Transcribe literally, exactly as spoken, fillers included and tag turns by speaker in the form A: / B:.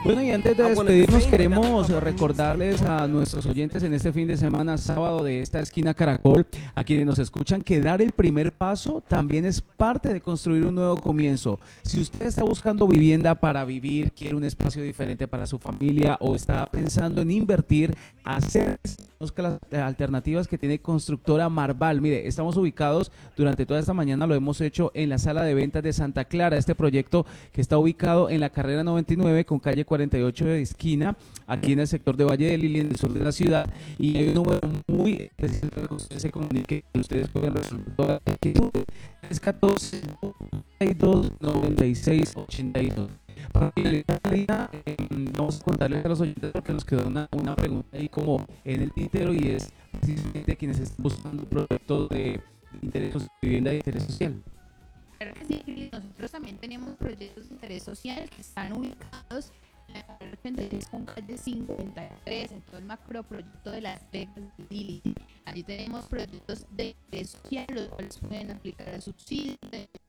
A: Bueno, y antes de despedirnos queremos recordarles a nuestros oyentes en este fin de semana, sábado de esta esquina Caracol, a quienes nos escuchan, que dar el primer paso también es parte de construir un nuevo comienzo. Si usted está buscando vivienda para vivir, quiere un espacio diferente para su familia o está pensando en invertir, hacer las alternativas que tiene Constructora Marval. Mire, estamos ubicados durante toda esta mañana, lo hemos hecho en la sala de ventas de Santa Clara, este proyecto que está ubicado en la carrera noventa y nueve con calle cuarenta y ocho de esquina, aquí en el sector de Valle del Lili, en el sur de la ciudad, y hay un número muy especial para que ustedes se comuniquen, que ustedes pueden resolver todas las inquietudes. Es catorce, noventa y dos, noventa y seis, ochenta y dos. Para finalizar, Lina, eh, vamos a contarles a los oyentes porque nos quedó una, una pregunta ahí como en el tintero, y es precisamente a quienes están buscando proyectos de interés social, vivienda de interés social.
B: Claro que sí, Cris. Nosotros también tenemos proyectos de interés social que están ubicados en la carrera ochenta y seis con calle cincuenta y tres, en todo el macroproyecto de las becas de Lili. Allí tenemos proyectos de interés social, los cuales pueden aplicar a subsidios de